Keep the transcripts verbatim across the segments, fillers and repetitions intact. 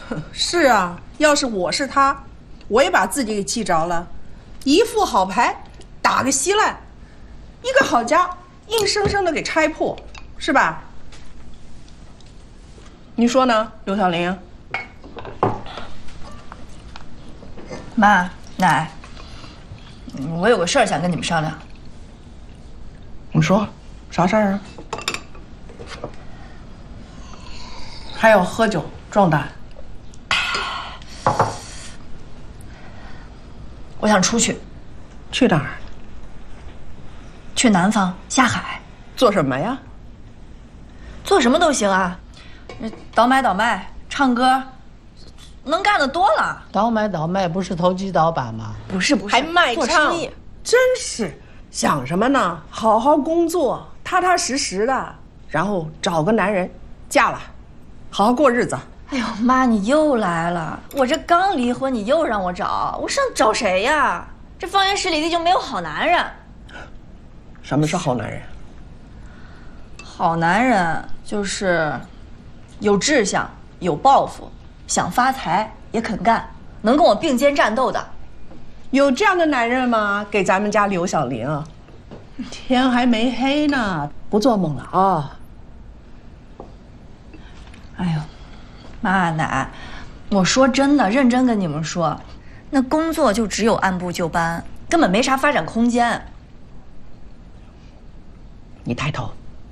是啊，要是我是他，我也把自己给气着了。一副好牌打个稀烂，一个好家硬生生的给拆破，是吧？你说呢，刘小玲？ 妈，奶，我有个事儿想跟你们商量。 你说啥事儿啊？还要喝酒壮胆？ 我想出去。 去哪儿？ 去南方下海。 做什么呀？ 做什么都行啊，倒买倒卖，唱歌，能干的多了。 倒买倒卖不是投机倒把吗？ 不是不是， 还卖唱，真是想什么呢？好好工作，踏踏实实的，然后找个男人，嫁了，好好过日子。 哎呦妈，你又来了！我这刚离婚，你又让我找，我上找谁呀？这方圆十里地就没有好男人。 什么是好男人？ 好男人就是有志向、有抱负、想发财也肯干，能跟我并肩战斗的。 有这样的男人吗？给咱们家刘小玲，天还没黑呢，不做梦了啊！ 哎呦，妈奶，我说真的，认真跟你们说，那工作就只有按部就班，根本没啥发展空间。 你抬头，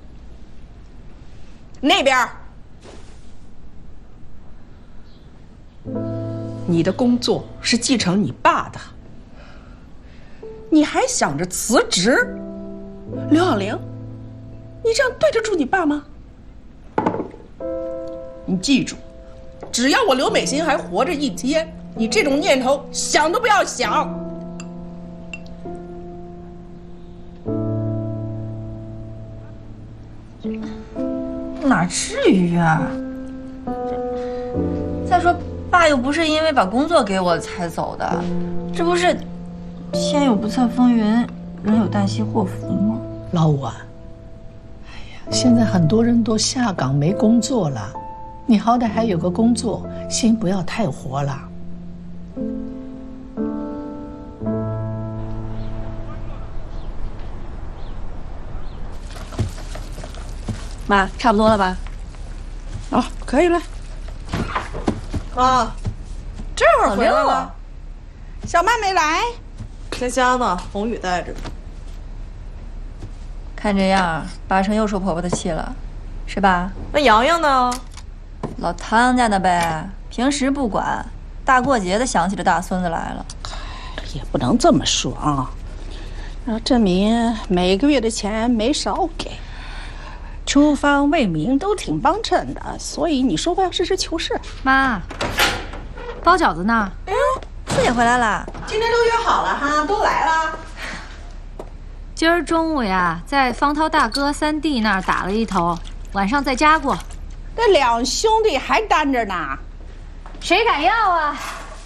那边，你的工作是继承你爸的，你还想着辞职？刘小玲，你这样对得住你爸吗？你记住，只要我刘美心还活着一天，你这种念头想都不要想。 哪至于啊？再说，爸又不是因为把工作给我才走的，这不是天有不测风云，人有旦夕祸福吗？ 老五啊，哎呀，现在很多人都下岗没工作了，你好歹还有个工作，心不要太活了。 妈，差不多了吧？ 啊，可以了。啊，这会儿回来了。小曼没来， 在家呢，红雨带着。 看这样，八成又受婆婆的气了，是吧？ 那洋洋呢？ 老汤家的呗，平时不管，大过节的想起这大孙子来了。 也不能这么说啊，那证明每个月的钱没少给。厨房卫民都挺帮衬的，所以你说话要实事求是。 妈，包饺子呢？ 哎呦，四姐回来了， 今天都约好了哈，都来了。 今儿中午呀，在方涛大哥三弟那儿打了一头，晚上在家过。 这两兄弟还单着呢， 谁敢要啊？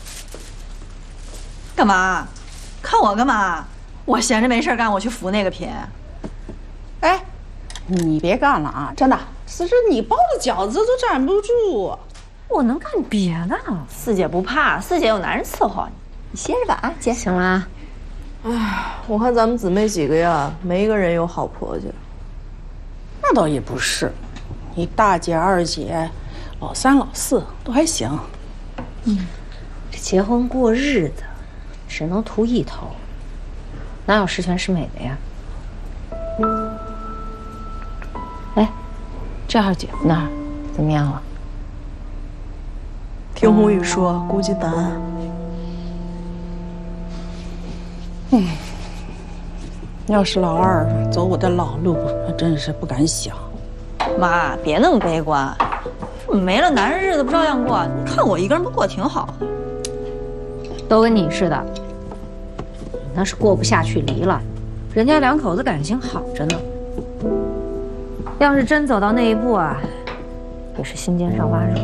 干嘛？看我干嘛？我闲着没事干，我去扶那个品。 哎。你别干了啊！真的，此时你包的饺子都站不住。 我能干别的。 四姐不怕，四姐有男人伺候你，你歇着吧啊，姐。 行了。 哎，我看咱们姊妹几个呀，没一个人有好婆家。 那倒也不是，你大姐、二姐、老三、老四都还行。 嗯，这结婚过日子，只能图一头，哪有十全十美的呀？哎，这二姐夫那儿怎么样了？ 听红雨说，估计难。 嗯，要是老二走我的老路，那真是不敢想。 妈，别那么悲观，没了男人日子不照样过？你看我一个人不过挺好。 都跟你似的，你那是过不下去离了，人家两口子感情好着呢。要是真走到那一步啊，也是心尖上挖肉。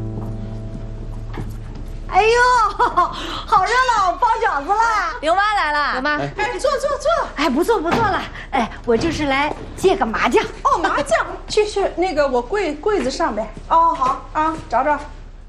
哎呦，好热闹，包饺子啦！刘妈来了， 刘妈， 哎，坐坐坐。 哎，不错不错了。哎，我就是来借个麻将。 哦，麻将，去去那个我柜柜子上边。哦，好啊，找找。